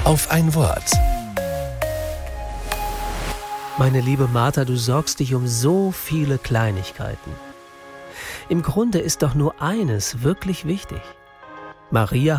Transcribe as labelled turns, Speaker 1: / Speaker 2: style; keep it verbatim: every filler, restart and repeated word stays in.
Speaker 1: auf ein Wort.
Speaker 2: Meine liebe Martha, du sorgst dich um so viele Kleinigkeiten. Im Grunde ist doch nur eines wirklich wichtig. Maria